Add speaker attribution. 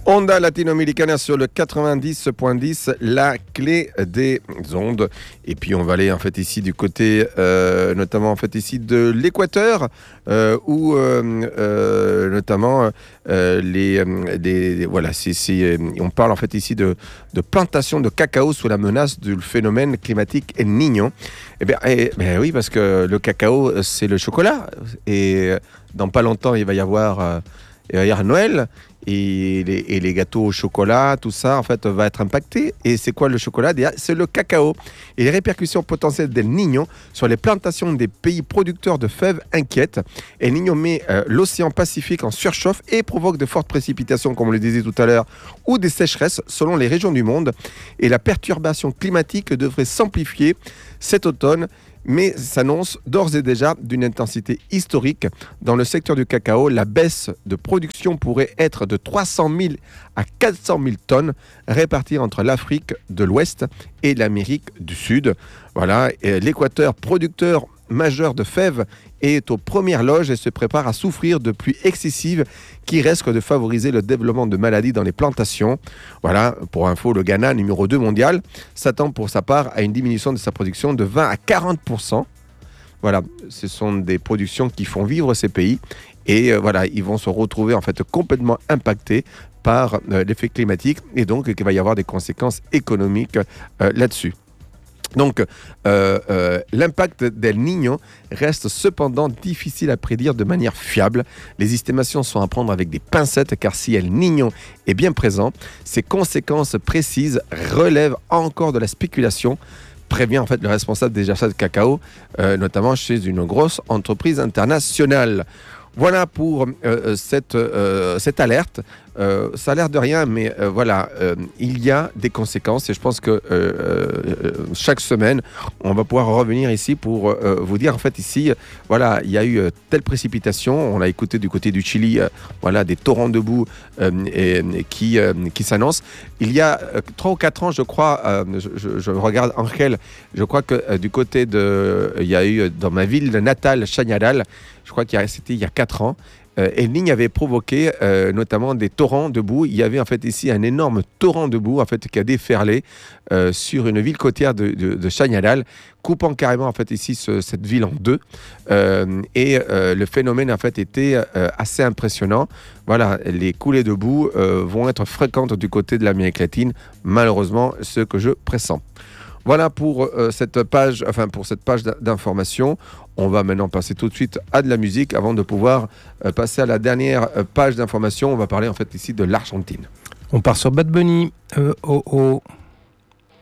Speaker 1: Onda Latino-Americana sur le 90.10, la clé des ondes. Et puis on va aller en fait ici du côté, notamment en fait ici de l'Équateur, où notamment voilà, on parle en fait ici de plantation de cacao sous la menace du phénomène climatique El Niño. Ben oui, parce que le cacao c'est le chocolat, et dans pas longtemps il va y avoir Noël. Et les gâteaux au chocolat, tout ça, en fait, va être impacté. Et c'est quoi le chocolat? C'est le cacao. Et les répercussions potentielles d'El Niño sur les plantations des pays producteurs de fèves inquiètent. El Niño met l'océan Pacifique en surchauffe et provoque de fortes précipitations, comme on le disait tout à l'heure, ou des sécheresses selon les régions du monde. Et la perturbation climatique devrait s'amplifier cet automne, mais s'annonce d'ores et déjà d'une intensité historique. Dans le secteur du cacao, la baisse de production pourrait être de 300 000 à 400 000 tonnes réparties entre l'Afrique de l'Ouest et l'Amérique du Sud. Voilà, et l'Équateur, producteur majeur de fèves, est aux premières loges et se prépare à souffrir de pluies excessives qui risquent de favoriser le développement de maladies dans les plantations. Voilà, pour info, le Ghana, numéro 2 mondial, s'attend pour sa part à une diminution de sa production de 20 à 40%. Voilà, ce sont des productions qui font vivre ces pays, et voilà, ils vont se retrouver en fait complètement impactés par l'effet climatique, et donc il va y avoir des conséquences économiques là-dessus. Donc, l'impact d'El Niño reste cependant difficile à prédire de manière fiable. Les estimations sont à prendre avec des pincettes, car si El Niño est bien présent, ses conséquences précises relèvent encore de la spéculation, prévient en fait le responsable des achats de cacao, notamment chez une grosse entreprise internationale. Voilà pour cette alerte. Ça a l'air de rien, mais voilà, il y a des conséquences, et je pense que chaque semaine, on va pouvoir revenir ici pour vous dire, en fait, ici, voilà, il y a eu telle précipitation. On l'a écouté du côté du Chili, voilà, des torrents de boue qui s'annoncent. Il y a 3 ou 4 ans, je crois, je regarde Angel, je crois que du côté il y a eu dans ma ville natale, Chañaral, je crois que c'était il y a 4 ans, El Niño avait provoqué notamment des torrents de boue. Il y avait en fait ici un énorme torrent de boue en fait qui a déferlé sur une ville côtière de Chañaral, coupant carrément en fait ici cette ville en deux. Le phénomène en fait était assez impressionnant. Voilà, les coulées de boue vont être fréquentes du côté de l'Amérique latine, malheureusement, ce que je pressens. Voilà pour cette page d'information. On va maintenant passer tout de suite à de la musique avant de pouvoir passer à la dernière page d'information. On va parler en fait ici de l'Argentine.
Speaker 2: On part sur Bad Bunny, Oh Oh.